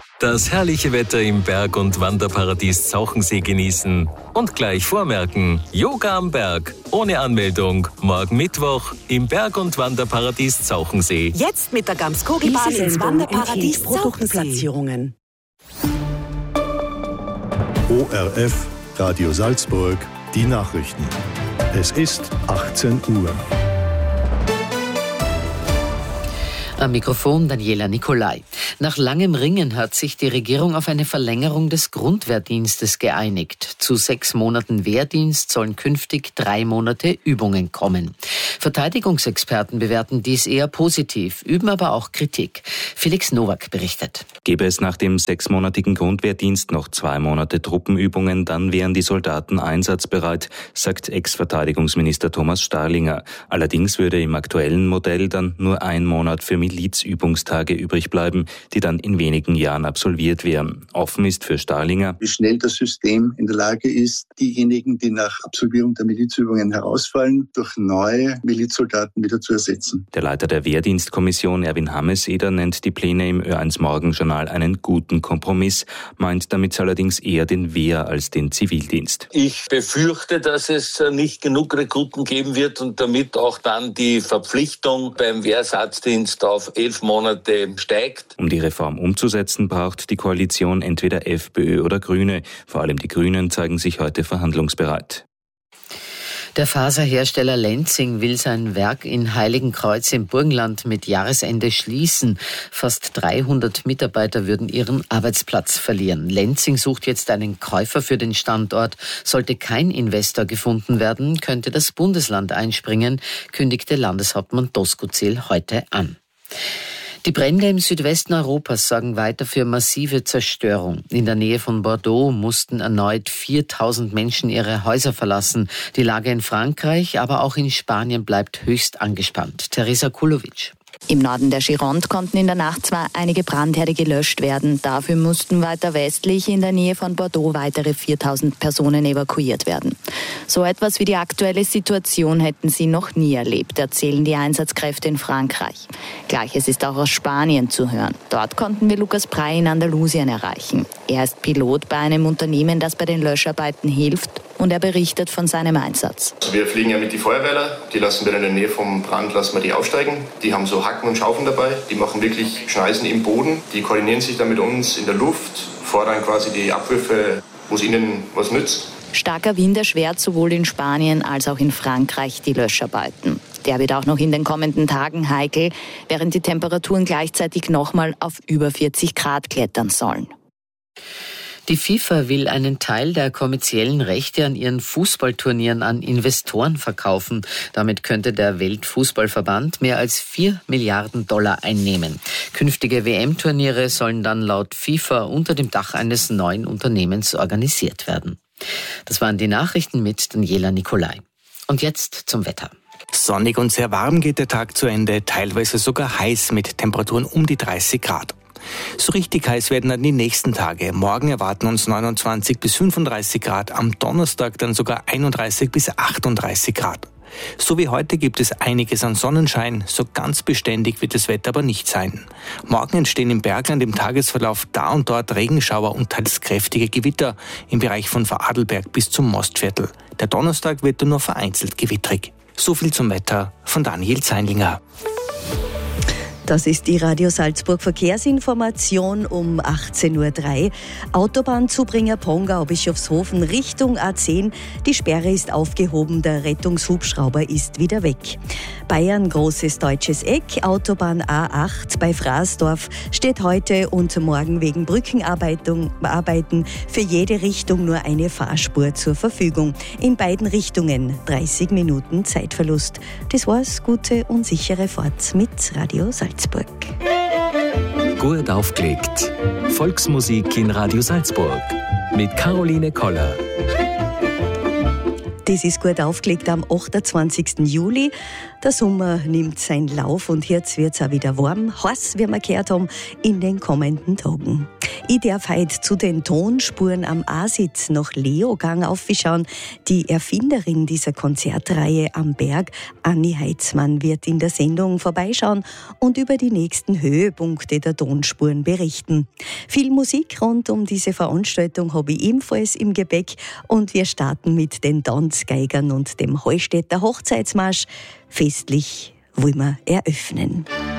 Das herrliche Wetter im Berg- und Wanderparadies Zauchensee genießen und gleich vormerken, Yoga am Berg, ohne Anmeldung, morgen Mittwoch im Berg- und Wanderparadies Zauchensee. Jetzt mit der Gamskogelbahn ins Wanderparadies Produktplatzierungen. ORF, Radio Salzburg, die Nachrichten. Es ist 18 Uhr. Am Mikrofon Daniela Nicolai. Nach langem Ringen hat sich die Regierung auf eine Verlängerung des Grundwehrdienstes geeinigt. Zu 6 Monaten Wehrdienst sollen künftig 3 Monate Übungen kommen. Verteidigungsexperten bewerten dies eher positiv, üben aber auch Kritik. Felix Nowak berichtet. Gäbe es nach dem 6-monatigen Grundwehrdienst noch 2 Monate Truppenübungen, dann wären die Soldaten einsatzbereit, sagt Ex-Verteidigungsminister Thomas Starlinger. Allerdings würde im aktuellen Modell dann nur 1 Monat für Milizübungstage übrig bleiben, die dann in wenigen Jahren absolviert wären. Offen ist für Starlinger, wie schnell das System in der Lage ist, diejenigen, die nach Absolvierung der Milizübungen herausfallen, durch neue Milizsoldaten wieder zu ersetzen. Der Leiter der Wehrdienstkommission, Erwin Hammeseder, nennt die Pläne im Ö1 Morgenjournal einen guten Kompromiss, meint damit allerdings eher den Wehr- als den Zivildienst. Ich befürchte, dass es nicht genug Rekruten geben wird und damit auch dann die Verpflichtung beim Wehrersatzdienst auf 11 Monate steigt. Um die Reform umzusetzen, braucht die Koalition entweder FPÖ oder Grüne. Vor allem die Grünen zeigen sich heute verhandlungsbereit. Der Faserhersteller Lenzing will sein Werk in Heiligenkreuz im Burgenland mit Jahresende schließen. Fast 300 Mitarbeiter würden ihren Arbeitsplatz verlieren. Lenzing sucht jetzt einen Käufer für den Standort. Sollte kein Investor gefunden werden, könnte das Bundesland einspringen, kündigte Landeshauptmann Doskozil heute an. Die Brände im Südwesten Europas sorgen weiter für massive Zerstörung. In der Nähe von Bordeaux mussten erneut 4000 Menschen ihre Häuser verlassen. Die Lage in Frankreich, aber auch in Spanien bleibt höchst angespannt. Teresa Kulovic. Im Norden der Gironde konnten in der Nacht zwar einige Brandherde gelöscht werden, dafür mussten weiter westlich in der Nähe von Bordeaux weitere 4000 Personen evakuiert werden. So etwas wie die aktuelle Situation hätten sie noch nie erlebt, erzählen die Einsatzkräfte in Frankreich. Gleiches ist auch aus Spanien zu hören. Dort konnten wir Lukas Prey in Andalusien erreichen. Er ist Pilot bei einem Unternehmen, das bei den Löscharbeiten hilft, und er berichtet von seinem Einsatz. Wir fliegen ja mit die Feuerwehrler, die lassen wir in der Nähe vom Brand, lassen wir die aufsteigen. Die haben so Hacken und Schaufeln dabei, die machen wirklich Schneisen im Boden. Die koordinieren sich dann mit uns in der Luft, fordern quasi die Abwürfe, wo es ihnen was nützt. Starker Wind erschwert sowohl in Spanien als auch in Frankreich die Löscharbeiten. Der wird auch noch in den kommenden Tagen heikel, während die Temperaturen gleichzeitig nochmal auf über 40 Grad klettern sollen. Die FIFA will einen Teil der kommerziellen Rechte an ihren Fußballturnieren an Investoren verkaufen. Damit könnte der Weltfußballverband mehr als $4 Milliarden einnehmen. Künftige WM-Turniere sollen dann laut FIFA unter dem Dach eines neuen Unternehmens organisiert werden. Das waren die Nachrichten mit Daniela Nicolai. Und jetzt zum Wetter. Sonnig und sehr warm geht der Tag zu Ende, teilweise sogar heiß mit Temperaturen um die 30 Grad. So richtig heiß werden dann die nächsten Tage. Morgen erwarten uns 29 bis 35 Grad, am Donnerstag dann sogar 31 bis 38 Grad. So wie heute gibt es einiges an Sonnenschein, so ganz beständig wird das Wetter aber nicht sein. Morgen entstehen im Bergland im Tagesverlauf da und dort Regenschauer und teils kräftige Gewitter im Bereich von Vorarlberg bis zum Mostviertel. Der Donnerstag wird dann nur vereinzelt gewittrig. So viel zum Wetter von Daniel Zeinlinger. Das ist die Radio Salzburg Verkehrsinformation um 18.03 Uhr. Autobahnzubringer Pongau-Bischofshofen Richtung A10. Die Sperre ist aufgehoben, der Rettungshubschrauber ist wieder weg. Bayern Großes Deutsches Eck, Autobahn A8 bei Fraßdorf steht heute und morgen wegen Brückenarbeiten für jede Richtung nur eine Fahrspur zur Verfügung. In beiden Richtungen 30 Minuten Zeitverlust. Das war's, gute und sichere Fahrt mit Radio Salzburg. Gut aufgelegt. Volksmusik in Radio Salzburg mit Caroline Koller. Das ist gut aufgelegt am 28. Juli. Der Sommer nimmt seinen Lauf und jetzt wird es auch wieder warm, heiß, wie wir gehört haben, in den kommenden Tagen. Ich darf heute zu den Tonspuren am Asitz nach Leogang aufschauen. Die Erfinderin dieser Konzertreihe am Berg, Anni Heitzmann, wird in der Sendung vorbeischauen und über die nächsten Höhepunkte der Tonspuren berichten. Viel Musik rund um diese Veranstaltung habe ich ebenfalls im Gepäck und wir starten mit den Tanzgeigern und dem Heustädter Hochzeitsmarsch. Festlich wollen wir eröffnen.